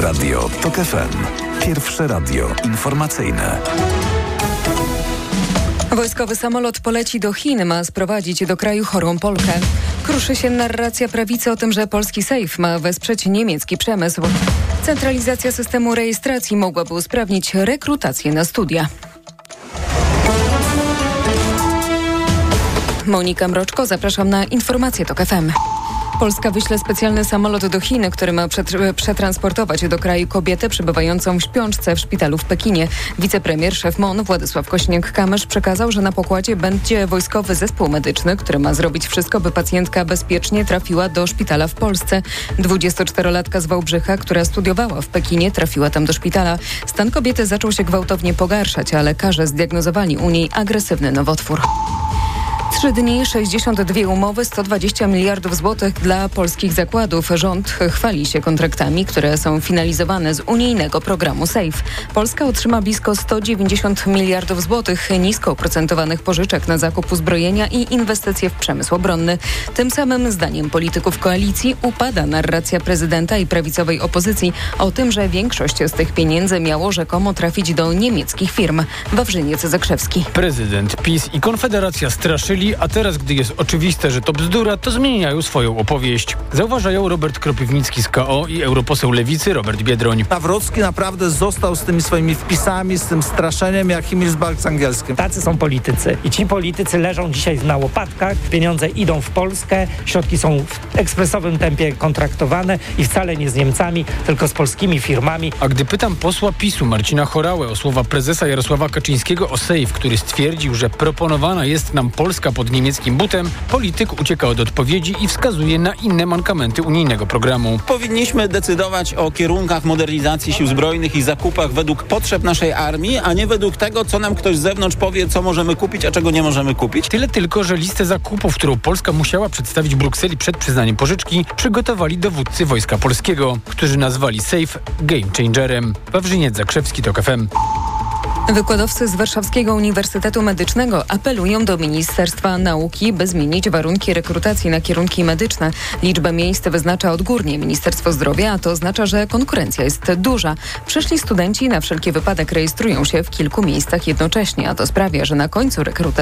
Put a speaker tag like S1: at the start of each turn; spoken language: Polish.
S1: Radio TOK FM. Pierwsze radio informacyjne.
S2: Wojskowy samolot poleci do Chin, ma sprowadzić do kraju chorą Polkę. Kruszy się narracja prawicy o tym, że polski Sejf ma wesprzeć niemiecki przemysł. Centralizacja systemu rejestracji mogłaby usprawnić rekrutację na studia. Monika Mroczko, zapraszam na informacje TOK FM. Polska wyśle specjalny samolot do Chin, który ma przetransportować do kraju kobietę przebywającą w śpiączce w szpitalu w Pekinie. Wicepremier, szef MON Władysław Kośniak-Kamysz przekazał, że na pokładzie będzie wojskowy zespół medyczny, który ma zrobić wszystko, by pacjentka bezpiecznie trafiła do szpitala w Polsce. 24-latka z Wałbrzycha, która studiowała w Pekinie, trafiła tam do szpitala. Stan kobiety zaczął się gwałtownie pogarszać, a lekarze zdiagnozowali u niej agresywny nowotwór. 3 dni, 62 umowy, 120 miliardów złotych dla polskich zakładów. Rząd chwali się kontraktami, które są finalizowane z unijnego programu SAFE. Polska otrzyma blisko 190 miliardów złotych nisko oprocentowanych pożyczek na zakup uzbrojenia i inwestycje w przemysł obronny. Tym samym, zdaniem polityków koalicji, upada narracja prezydenta i prawicowej opozycji o tym, że większość z tych pieniędzy miało rzekomo trafić do niemieckich firm. Wawrzyniec Zakrzewski.
S3: Prezydent, PiS i Konfederacja straszyli, a teraz, gdy jest oczywiste, że to bzdura, to zmieniają swoją opowieść. Zauważają Robert Kropiwnicki z KO i europoseł Lewicy Robert Biedroń.
S4: Nawrocki naprawdę został z tymi swoimi wpisami, z tym straszeniem jak Himmelsberg z angielskim.
S5: Tacy są politycy i ci politycy leżą dzisiaj na łopatkach, pieniądze idą w Polskę, środki są w ekspresowym tempie kontraktowane i wcale nie z Niemcami, tylko z polskimi firmami.
S3: A gdy pytam posła PiS-u Marcina Horałę o słowa prezesa Jarosława Kaczyńskiego o SAFE, który stwierdził, że proponowana jest nam Polska pod niemieckim butem, polityk ucieka od odpowiedzi i wskazuje na inne mankamenty unijnego programu.
S6: Powinniśmy decydować o kierunkach modernizacji sił zbrojnych i zakupach według potrzeb naszej armii, a nie według tego, co nam ktoś z zewnątrz powie, co możemy kupić, a czego nie możemy kupić.
S3: Tyle tylko, że listę zakupów, którą Polska musiała przedstawić Brukseli przed przyznaniem pożyczki, przygotowali dowódcy Wojska Polskiego, którzy nazwali SAFE game changerem. Wawrzyniec Zakrzewski, TOK FM.
S2: Wykładowcy z Warszawskiego Uniwersytetu Medycznego apelują do Ministerstwa Nauki, by zmienić warunki rekrutacji na kierunki medyczne. Liczbę miejsc wyznacza odgórnie Ministerstwo Zdrowia, a to oznacza, że konkurencja jest duża. Przyszli studenci na wszelki wypadek rejestrują się w kilku miejscach jednocześnie, a to sprawia, że na końcu rekrutacji